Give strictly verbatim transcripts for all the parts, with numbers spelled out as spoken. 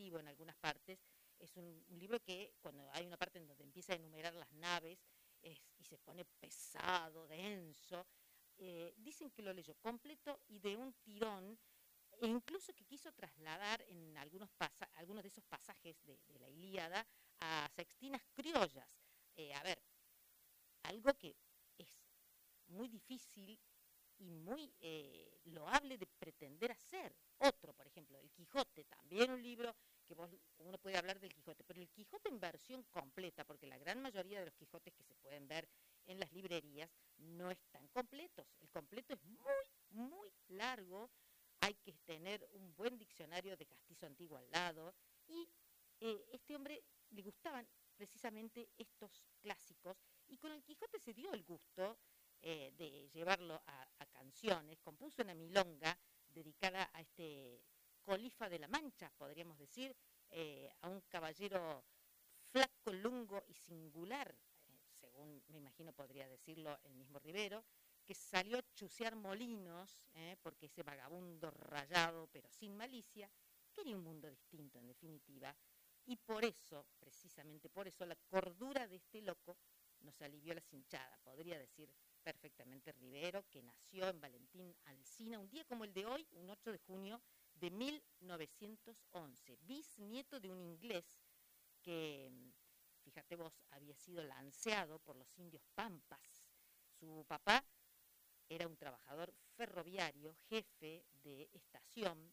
descriptivo en algunas partes. Es un, un libro que cuando hay una parte en donde empieza a enumerar las naves es, y se pone pesado, denso, eh, dicen que lo leyó completo y de un tirón, e incluso que quiso trasladar en algunos, pasa, algunos de esos pasajes de, de la Ilíada a sextinas criollas. Eh, a ver, algo que es muy difícil y muy eh, loable de pretender hacer. Otro, por ejemplo, El Quijote, también un libro que vos, uno puede hablar del Quijote, pero el Quijote en versión completa, porque la gran mayoría de los Quijotes que se pueden ver en las librerías no están completos. El completo es muy, muy largo, hay que tener un buen diccionario de castizo antiguo al lado, y eh, este hombre le gustaban precisamente estos clásicos, y con el Quijote se dio el gusto eh, de llevarlo a, a canciones. Compuso una milonga dedicada a este Colifa de la Mancha, podríamos decir, eh, a un caballero flaco, lungo y singular, eh, según me imagino podría decirlo el mismo Rivero, que salió a chucear molinos, eh, porque ese vagabundo rayado, pero sin malicia, quería un mundo distinto en definitiva, y por eso, precisamente por eso, la cordura de este loco nos alivió la cinchada, podría decir perfectamente Rivero, que nació en Valentín Alsina, un día como el de hoy, un ocho de junio de mil novecientos once, bisnieto de un inglés que, fíjate vos, había sido lanceado por los indios Pampas. Su papá era un trabajador ferroviario, jefe de estación.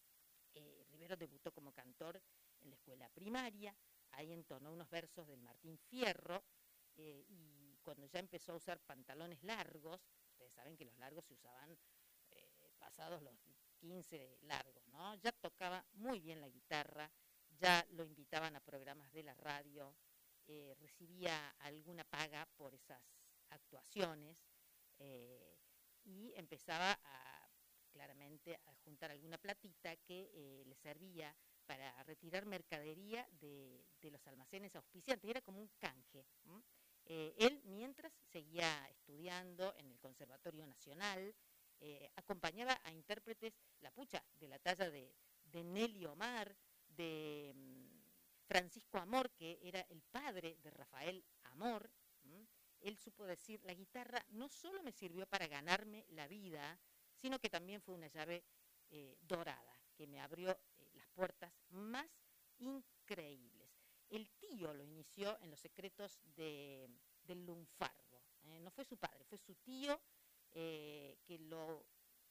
Eh, Rivero debutó como cantor en la escuela primaria, ahí entonó unos versos del Martín Fierro, eh, y cuando ya empezó a usar pantalones largos, ustedes saben que los largos se usaban eh, pasados los quince largos, ¿no? Ya tocaba muy bien la guitarra, ya lo invitaban a programas de la radio, eh, recibía alguna paga por esas actuaciones, eh, y empezaba a claramente a juntar alguna platita que eh, le servía para retirar mercadería de, de los almacenes auspiciantes, era como un canje. Eh, él, mientras, seguía estudiando en el Conservatorio Nacional, eh, acompañaba a intérpretes, la pucha, de la talla de, de Nelly Omar, de um, Francisco Amor, que era el padre de Rafael Amor. ¿m? Él supo decir, la guitarra no solo me sirvió para ganarme la vida, sino que también fue una llave eh, dorada, que me abrió eh, las puertas más increíbles. El tío lo inició en los secretos de, del lunfardo, eh, no fue su padre, fue su tío eh, que lo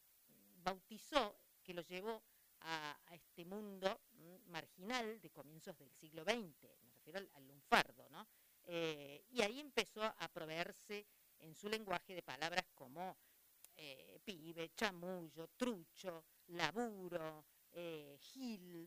bautizó, que lo llevó a, a este mundo m, marginal de comienzos del siglo veinte, me refiero al, al lunfardo, ¿no? Eh, y ahí empezó a proveerse en su lenguaje de palabras como eh, pibe, chamullo, trucho, laburo, eh, gil.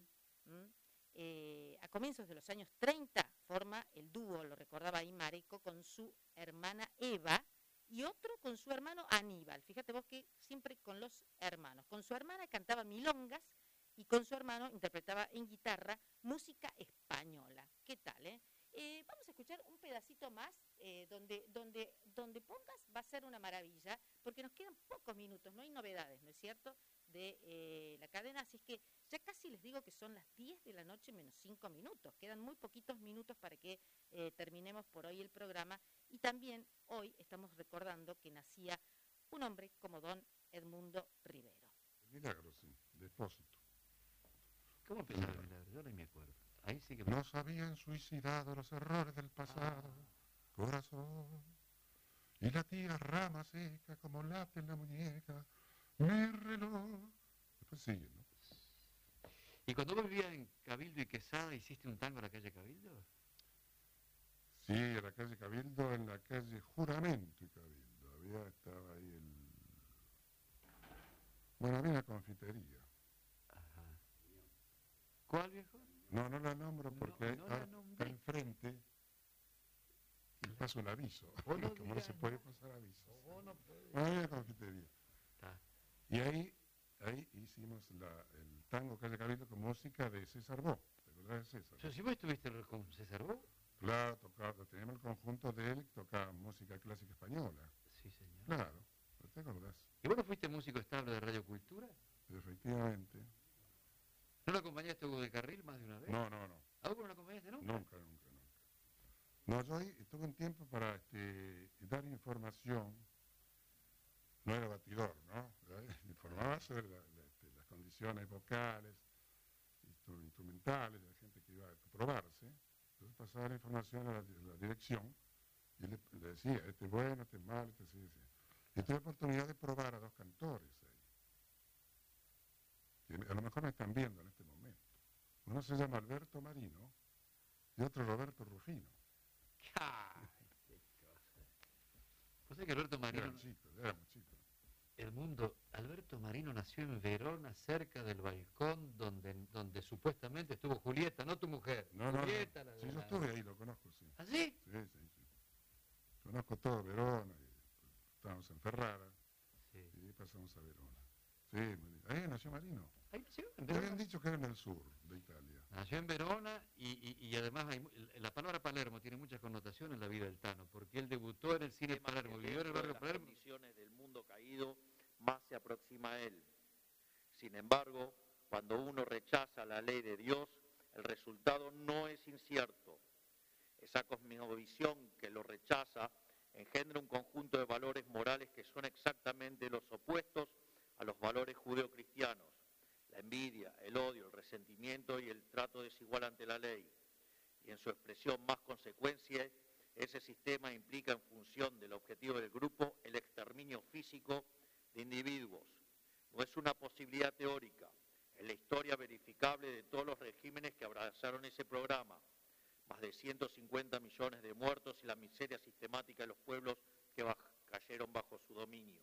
Eh, a comienzos de los años treinta forma el dúo, lo recordaba ahí Mareco, con su hermana Eva y otro con su hermano Aníbal. Fíjate vos que siempre con los hermanos. Con su hermana cantaba milongas y con su hermano interpretaba en guitarra música española. ¿Qué tal, eh? Eh, vamos a escuchar un pedacito más, eh, donde, donde, donde pongas va a ser una maravilla, porque nos quedan pocos minutos, no hay novedades, ¿no es cierto?, de eh, la cadena, así es que ya casi les digo que son las diez de la noche menos cinco minutos, quedan muy poquitos minutos para que eh, terminemos por hoy el programa, y también hoy estamos recordando que nacía un hombre como don Edmundo Rivero. Milagro, sí, depósito. ¿Cómo empezaba el milagro? Yo no me acuerdo. Ahí sí que me... Nos habían suicidado los errores del pasado, ah. corazón. Y la tía rama seca como late en la muñeca, mi reloj. Después sigue, ¿no? ¿Y cuando vos vivías en Cabildo y Quesada, hiciste un tango en la calle Cabildo? Sí, en la calle Cabildo, en la calle Juramento y Cabildo. Había, estaba ahí el... Bueno, había una confitería. Ajá. ¿Cuál, viejo? No, no la nombro porque no, no la está enfrente y paso un aviso. No Como digas, no se puede pasar avisos. No, no puede. No había confitería. Ah. Y ahí, ahí hicimos la, el tango Calle Cabildo con música de César Bo. ¿Te acordás de César? Pero si vos estuviste con César Bo. Claro, tocaba, teníamos el conjunto de él, tocaba música clásica española. Sí, señor. Claro, ¿te acordás? ¿Y vos no fuiste músico estable de Radio Cultura? Efectivamente. ¿No lo acompañaste a Hugo de Carril más de una vez? No, yo ahí tuve un tiempo para este, dar información, no era batidor, ¿no? Informaba sobre la, la, este, las condiciones vocales, instru- instrumentales de la gente que iba a probarse. Entonces pasaba la información a la, a la dirección y le, le decía, este es bueno, este es malo, este sí, sí. Y tuve oportunidad de probar a dos cantores ahí, que a lo mejor me están viendo en este momento. Uno se llama Alberto Marino y otro Roberto Rufino. ¡Ay, qué cosa! Vos sabés que Alberto Marino, Eran chicos, éramos chicos. el mundo, Alberto Marino nació en Verona, cerca del balcón donde, donde supuestamente estuvo Julieta, no tu mujer. No, no, no. Julieta, la, Sí, yo la- estuve ahí, lo conozco, sí. ¿Ah, sí? Sí, sí, sí. Conozco todo Verona, y estábamos en Ferrara, Sí. y pasamos a Verona. Sí, muy bien. Ahí nació Marino. Ahí nació, en Me habían Verona. dicho que era en el sur de Italia. Nació en Verona y, y- y además hay mu- la palabra Palermo tiene muchas connotaciones en la vida del Tano, porque él debutó en el cine Tema Palermo, que vivió en el dentro de barrio las Palermo. condiciones del mundo caído, más se aproxima a él. Sin embargo, cuando uno rechaza la ley de Dios, el resultado no es incierto. Esa cosmovisión que lo rechaza engendra un conjunto de valores morales que son exactamente los opuestos a los valores judeocristianos: la envidia, el odio, el resentimiento y el trato desigual ante la ley. Y en su expresión más consecuencia, ese sistema implica, en función del objetivo del grupo, el exterminio físico de individuos. No es una posibilidad teórica, es la historia verificable de todos los regímenes que abrazaron ese programa. Más de ciento cincuenta millones de muertos y la miseria sistemática de los pueblos que baj- cayeron bajo su dominio.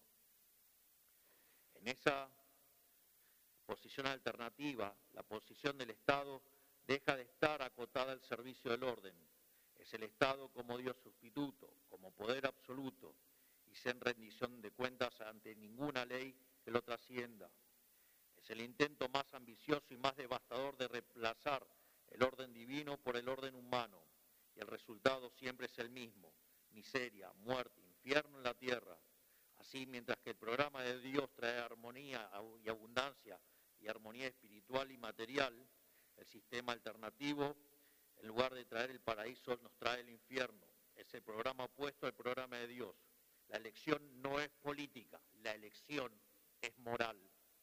En esa posición alternativa, la posición del Estado deja de estar acotada al servicio del orden. Es el Estado como Dios sustituto, como poder absoluto, y sin rendición de cuentas ante ninguna ley que lo trascienda. Es el intento más ambicioso y más devastador de reemplazar el orden divino por el orden humano, y el resultado siempre es el mismo: miseria, muerte, infierno en la tierra. Así, mientras que el programa de Dios trae armonía y abundancia y armonía espiritual y material, el sistema alternativo, en lugar de traer el paraíso, nos trae el infierno. Es el programa opuesto al programa de Dios. La elección no es política, la elección es moral.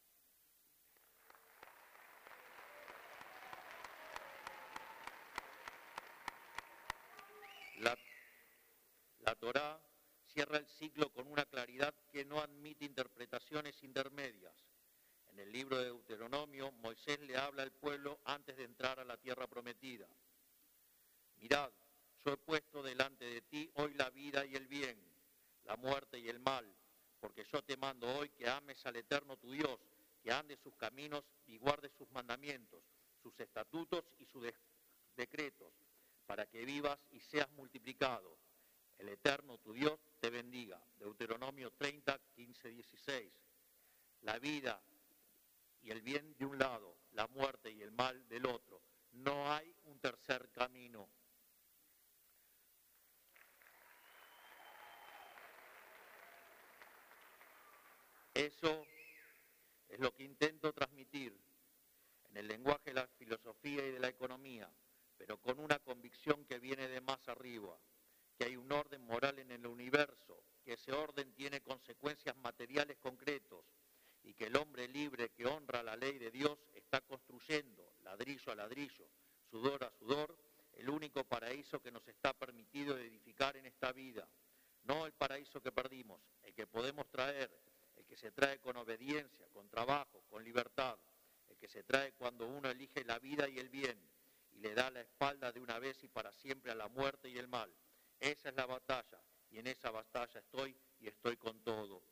La, la Torá cierra el ciclo con una claridad que no admite interpretaciones intermedias. En el libro de Deuteronomio, Moisés le habla al pueblo antes de entrar a la tierra prometida. Mirad, yo he puesto delante de ti hoy la vida y el bien, la muerte y el mal, porque yo te mando hoy que ames al Eterno tu Dios, que andes sus caminos y guardes sus mandamientos, sus estatutos y sus de- decretos, para que vivas y seas multiplicado. El Eterno tu Dios te bendiga. Deuteronomio treinta, quince, dieciséis. La vida y el bien de un lado, la muerte y el mal del otro. No hay un tercer camino. Eso es lo que intento transmitir en el lenguaje de la filosofía y de la economía, pero con una convicción que viene de más arriba, que hay un orden moral en el universo, que ese orden tiene consecuencias materiales concretos y que el hombre libre que honra la ley de Dios está construyendo, ladrillo a ladrillo, sudor a sudor, el único paraíso que nos está permitido edificar en esta vida. No el paraíso que perdimos, el que podemos traer, el que se trae con obediencia, con trabajo, con libertad, el que se trae cuando uno elige la vida y el bien y le da la espalda de una vez y para siempre a la muerte y el mal. Esa es la batalla, y en esa batalla estoy y estoy con todo.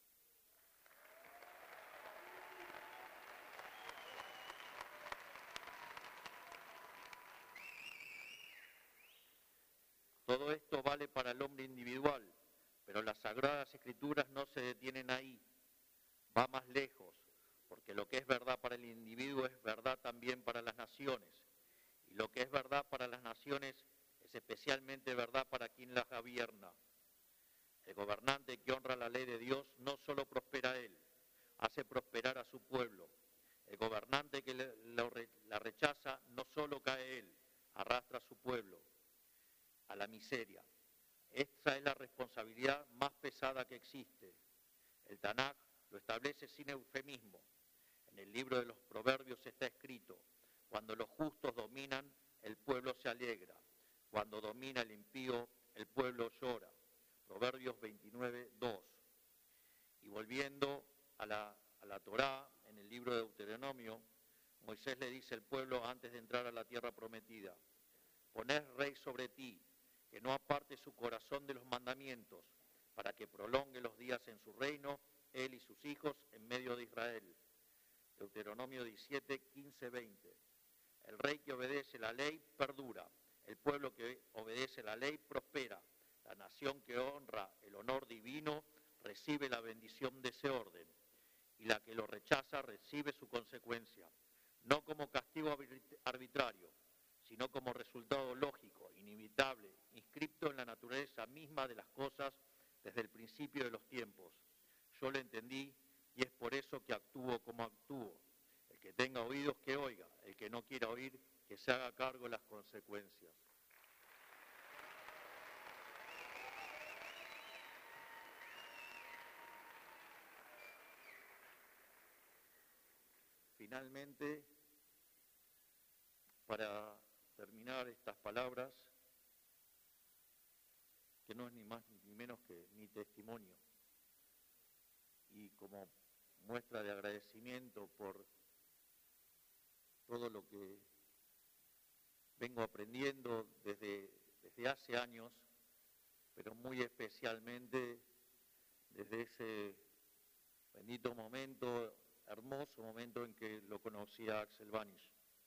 Todo esto vale para el hombre individual, pero las Sagradas Escrituras no se detienen ahí, va más lejos, porque lo que es verdad para el individuo es verdad también para las naciones, y lo que es verdad para las naciones es especialmente verdad para quien las gobierna. El gobernante que honra la ley de Dios no solo prospera a él, hace prosperar a su pueblo. El gobernante que le, lo, la rechaza no solo cae él, arrastra a su pueblo. a la miseria. Esta es la responsabilidad más pesada que existe. El Tanaj lo establece sin eufemismo. En el libro de los Proverbios está escrito: cuando los justos dominan, el pueblo se alegra. Cuando domina el impío, el pueblo llora. Proverbios veintinueve, dos. Y volviendo a la, a la Torá, en el libro de Deuteronomio, Moisés le dice al pueblo antes de entrar a la tierra prometida: poned rey sobre ti, que no aparte su corazón de los mandamientos, para que prolongue los días en su reino, él y sus hijos en medio de Israel. Deuteronomio diecisiete, quince, veinte. El rey que obedece la ley perdura, el pueblo que obedece la ley prospera, la nación que honra el honor divino recibe la bendición de ese orden, y la que lo rechaza recibe su consecuencia, no como castigo arbitrario, sino como resultado lógico, inevitable, inscripto en la naturaleza misma de las cosas desde el principio de los tiempos. Yo lo entendí y es por eso que actúo como actúo. El que tenga oídos que oiga, el que no quiera oír que se haga cargo de las consecuencias. Finalmente, para terminar estas palabras, que no es ni más ni menos que mi testimonio, y como muestra de agradecimiento por todo lo que vengo aprendiendo desde, desde hace años, pero muy especialmente desde ese bendito momento, hermoso momento en que lo conocí a Axel Banish.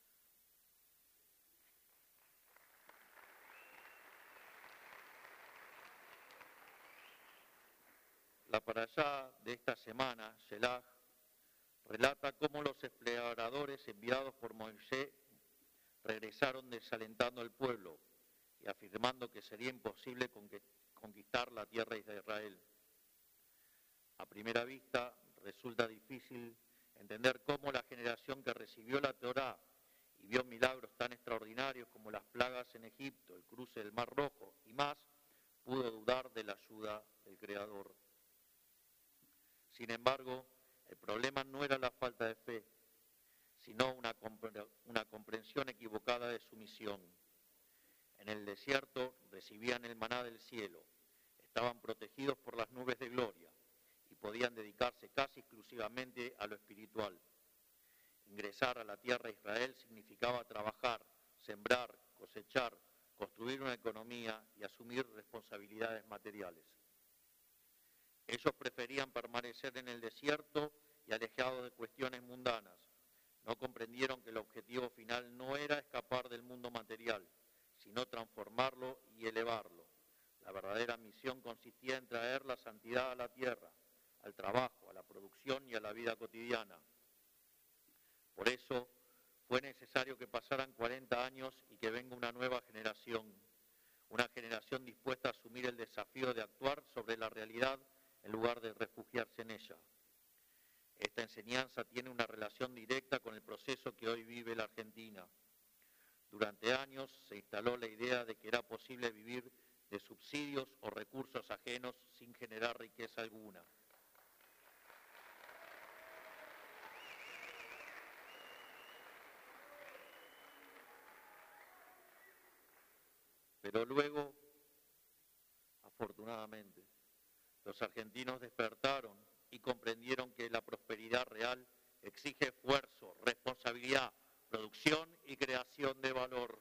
La parashá de esta semana, Shelach, relata cómo los exploradores enviados por Moisés regresaron desalentando al pueblo y afirmando que sería imposible conquistar la tierra de Israel. A primera vista resulta difícil entender cómo la generación que recibió la Torá y vio milagros tan extraordinarios como las plagas en Egipto, el cruce del Mar Rojo y más, pudo dudar de la ayuda del Creador. Sin embargo, el problema no era la falta de fe, sino una, una comprensión equivocada de su misión. En el desierto recibían el maná del cielo, estaban protegidos por las nubes de gloria y podían dedicarse casi exclusivamente a lo espiritual. Ingresar a la tierra de Israel significaba trabajar, sembrar, cosechar, construir una economía y asumir responsabilidades materiales. Ellos preferían permanecer en el desierto y alejados de cuestiones mundanas. No comprendieron que el objetivo final no era escapar del mundo material, sino transformarlo y elevarlo. La verdadera misión consistía en traer la santidad a la tierra, al trabajo, a la producción y a la vida cotidiana. Por eso fue necesario que pasaran cuarenta años y que venga una nueva generación, una generación dispuesta a asumir el desafío de actuar sobre la realidad en lugar de refugiarse en ella. Esta enseñanza tiene una relación directa con el proceso que hoy vive la Argentina. Durante años se instaló la idea de que era posible vivir de subsidios o recursos ajenos sin generar riqueza alguna. Pero luego, afortunadamente, los argentinos despertaron y comprendieron que la prosperidad real exige esfuerzo, responsabilidad, producción y creación de valor.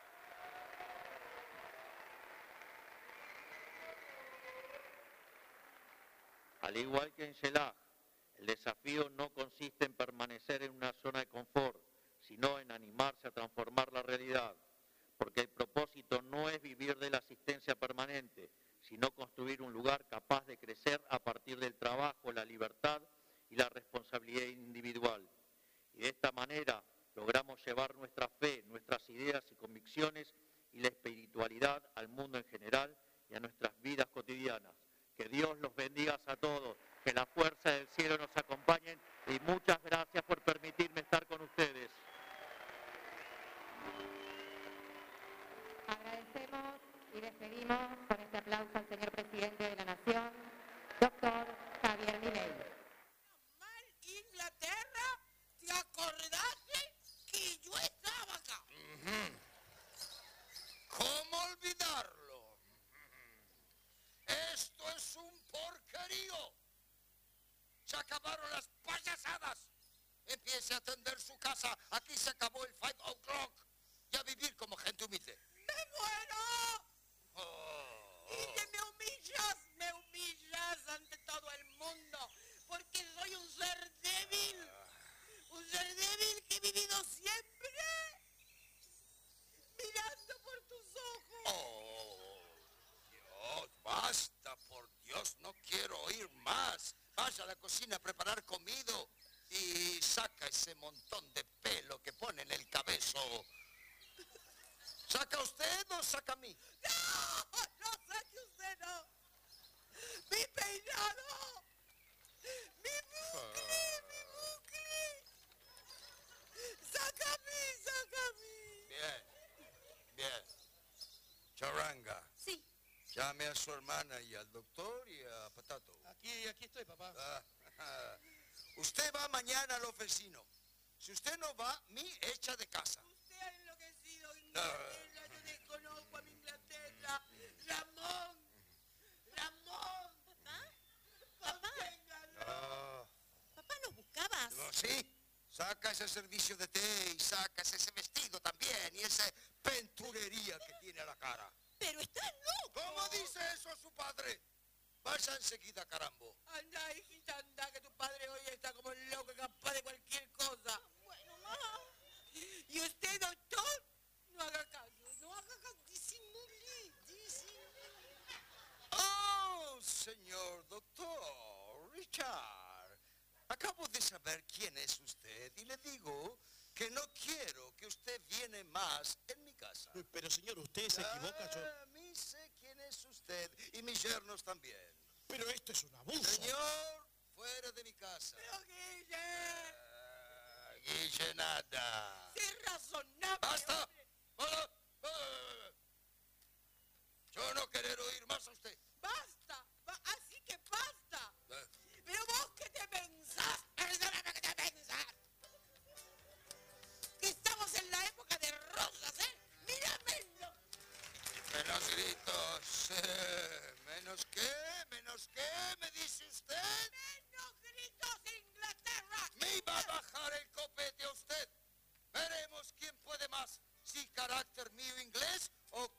Al igual que en Shelach, el desafío no consiste en permanecer en una zona de confort, sino en animarse a transformar la realidad, porque el propósito no es vivir de la asistencia permanente, sino construir un lugar capaz de crecer a partir del trabajo, la libertad y la responsabilidad individual. Y de esta manera logramos llevar nuestra fe, nuestras ideas y convicciones y la espiritualidad al mundo en general y a nuestras vidas cotidianas. Que Dios los bendiga a todos, que la fuerza del cielo nos acompañe y muchas gracias por permitirme estar con ustedes. Agradecemos Y despedimos con este aplauso al señor presidente de la Nación, doctor Javier Milei. Mal Inglaterra, ¿te acordaste que yo estaba acá? Ujú. ¿Cómo olvidarlo? Esto es un porquerío. Se acabaron las payasadas. Empiece a atender su casa. Aquí se acabó el five o'clock. Y a vivir como gente humilde. ¡Me muero! Oh, Y que me humillas, me humillas ante todo el mundo. Porque soy un ser débil. Un ser débil que he vivido siempre mirando por tus ojos. oh, Dios, basta, por Dios, no quiero oír más. Vaya a la cocina a preparar comido y saca ese montón de pelo que pone en el cabezo. ¿Saca usted o saca a mí? ¡No! ¡No saque usted, no! ¡Mi peinado! ¡Mi bucle! ¡Mi bucle! ¡Saca a mí! ¡Saca a mí! Bien, bien. Charanga, Sí. llame a su hermana y al doctor y a Patato. Aquí, aquí estoy, papá. Ah, usted va mañana al oficino. Si usted no va, mi echa de casa. Usted ha enloquecido, Inglaterra. Yo desconozco a mi Inglaterra. Ramón. Ramón. ¿Papá? Conténgalo. Ah, Papá, ¿nos buscabas? no, sí. Saca ese servicio de té y sacas ese vestido también y esa penturería que tiene a la cara. Pero estás loco. ¿Cómo dice eso a su padre? Vaya enseguida, carambo. Anda, hijita, anda, que tu padre hoy está como loco, capaz de cualquier cosa. Bueno, mamá. Y usted, doctor, no haga caso, no haga caso, disimule, disimule. Oh, señor doctor, Richard. Acabo de saber quién es usted y le digo que no quiero que usted viene más en mi casa. Pero señor, usted se equivoca, yo... Ah, a mí sé quién es usted y mis yernos también. Pero esto es un abuso. Señor, fuera de mi casa. Pero, Guille, Ah, Guille, nada. sé razonable. ¡Basta! hombre. ¡Basta! Ah, yo no querer oír más a usted. Basta, ba- así que basta. Ah, Pero vos, ¿qué te pensás? Perdóname, ¿qué te pensás? Que estamos en la época de rosas, ¿eh? Míramelo. Menos gritos. Eh, ¿Menos qué? ¿Menos qué? ¿Me dice usted? Menos gritos, Inglaterra. ¿Me va a bajar el copete a usted? Veremos quién puede más. Si carácter mío inglés o